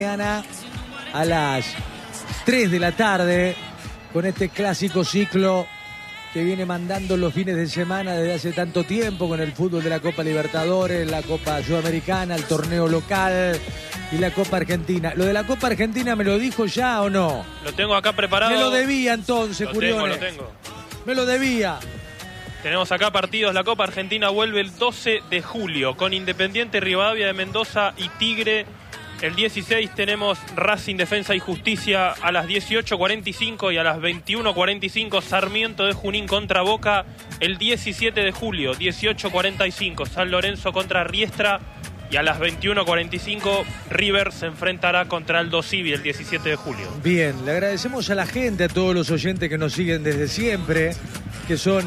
Mañana a las 3 de la tarde con este clásico ciclo que viene mandando los fines de semana desde hace tanto tiempo con el fútbol de la Copa Libertadores, la Copa Sudamericana, el torneo local y la Copa Argentina. ¿Lo de la Copa Argentina me lo dijo ya o no? Lo tengo acá preparado. Me lo debía entonces, Curione. Lo tengo. Me lo debía. Tenemos acá partidos. La Copa Argentina vuelve el 12 de julio con Independiente Rivadavia de Mendoza y Tigre. El 16 tenemos Racing, Defensa y Justicia a las 18:45 y a las 21:45 Sarmiento de Junín contra Boca. El 17 de julio, 18:45 San Lorenzo contra Riestra y a las 21:45 River se enfrentará contra Aldo Civi el 17 de julio. Bien, le agradecemos a la gente, a todos los oyentes que nos siguen desde siempre, que son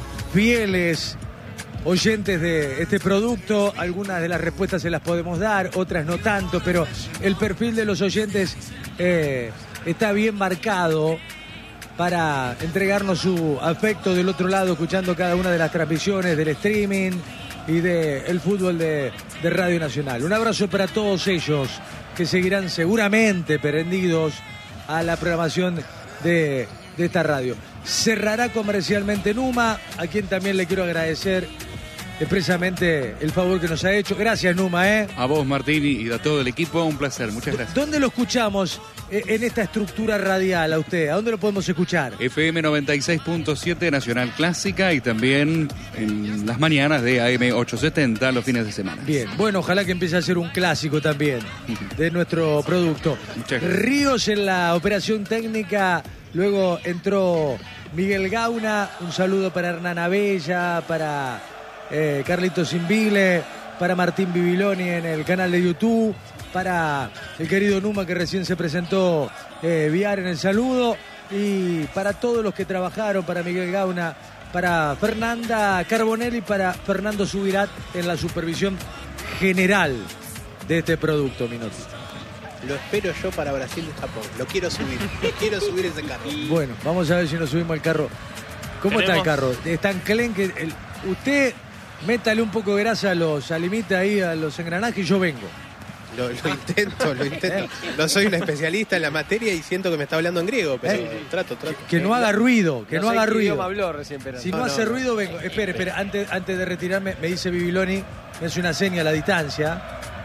fieles oyentes de este producto. Algunas de las respuestas se las podemos dar, otras no tanto, pero el perfil de los oyentes está bien marcado para entregarnos su afecto del otro lado, escuchando cada una de las transmisiones del streaming y del fútbol de Radio Nacional. Un abrazo para todos ellos que seguirán seguramente prendidos a la programación de esta radio. Cerrará comercialmente Numa, a quien también le quiero agradecer expresamente el favor que nos ha hecho. Gracias, Numa. A vos, Martín, y a todo el equipo, un placer. Muchas gracias. ¿Dónde lo escuchamos en esta estructura radial a usted? ¿A dónde lo podemos escuchar? FM 96.7 Nacional Clásica y también en las mañanas de AM 870 los fines de semana. Bien, bueno, ojalá que empiece a ser un clásico también de nuestro producto. Muchas gracias. Ríos en la operación técnica, luego entró Miguel Gauna, un saludo para Hernán Abella, para Carlitos Invile, para Martín Bibiloni en el canal de YouTube, para el querido Numa que recién se presentó Viar en el saludo, y para todos los que trabajaron, para Miguel Gauna, para Fernanda Carbonelli, para Fernando Subirat en la supervisión general de este producto, Minotti. Lo espero yo para Brasil y Japón. Lo quiero subir. Quiero subir ese carro. Bueno, vamos a ver si nos subimos al carro. ¿Cómo está el carro? Es tan clean que usted métale un poco de grasa a los salimitas ahí, a los engranajes, y yo vengo. Lo intento. No soy un especialista en la materia y siento que me está hablando en griego, pero trato. Que no haga ruido, que no haga ruido. Habló recién, pero si no hace ruido, vengo. Espere, antes de retirarme, me dice Bibiloni, me hace una seña a la distancia.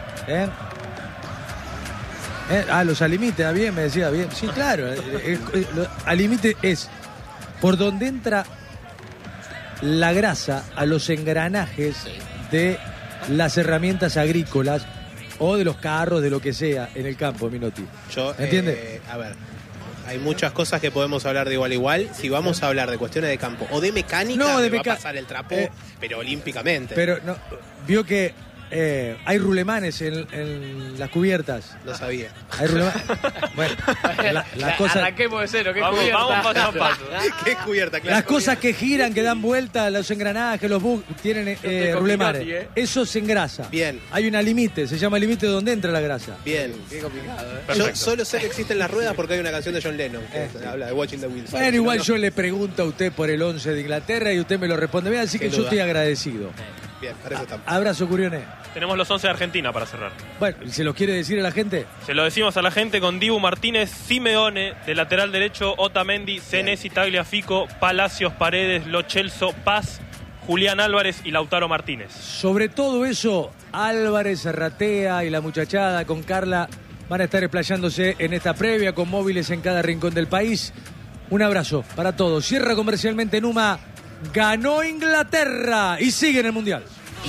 Los alimites, bien, me decía, bien. Sí, claro, alimite es por donde entra la grasa a los engranajes de las herramientas agrícolas o de los carros, de lo que sea en el campo, Minotti. ¿Entiende? A ver, hay muchas cosas que podemos hablar de igual a igual. Si vamos a hablar de cuestiones de campo o de mecánica, va a pasar el trapo, pero olímpicamente. Pero no, vio que hay rulemanes en las cubiertas. No sabía. Hay rulemanes. Bueno, las cosas. Arranquemos de cero. ¿Qué Vamos paso a paso. ¿Qué es cubierta? Claro, las cosas que giran, que dan vuelta, los engranajes, los bugs, tienen rulemanes. Eso se engrasa. Bien. Hay una límite, se llama límite donde entra la grasa. Bien. Qué complicado, Yo solo sé que existen las ruedas porque hay una canción de John Lennon que habla de Watching the Wheels. Bueno, igual yo le pregunto a usted por el 11 de Inglaterra y usted me lo responde. Vean, así que yo estoy agradecido. Bien, para eso estamos. Abrazo, Curione. Tenemos los 11 de Argentina para cerrar. Bueno, ¿se los quiere decir a la gente? Se lo decimos a la gente con Dibu Martínez, Simeone, de lateral derecho, Otamendi, Senesi, Tagliafico, Palacios, Paredes, Lo Celso, Paz, Julián Álvarez y Lautaro Martínez. Sobre todo eso, Álvarez, Arratea y la muchachada con Carla van a estar explayándose en esta previa con móviles en cada rincón del país. Un abrazo para todos. Cierra comercialmente Numa. Ganó Inglaterra y sigue en el Mundial.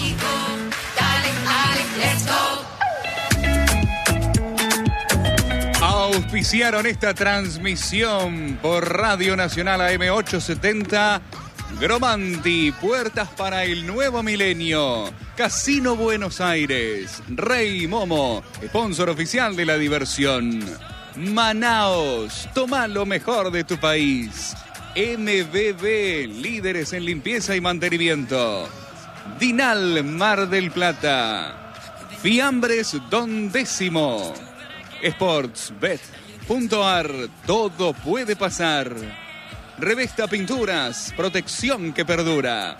Auspiciaron esta transmisión por Radio Nacional AM 870. Gromanti, puertas para el nuevo milenio. Casino Buenos Aires. Rey Momo, sponsor oficial de la diversión. Manaos, toma lo mejor de tu país. MBB, líderes en limpieza y mantenimiento. Dinal, Mar del Plata. Fiambres Don Décimo. Sportsbet.ar, todo puede pasar. Revesta Pinturas, protección que perdura.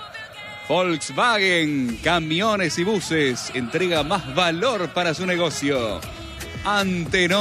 Volkswagen, camiones y buses, entrega más valor para su negocio. Antenor.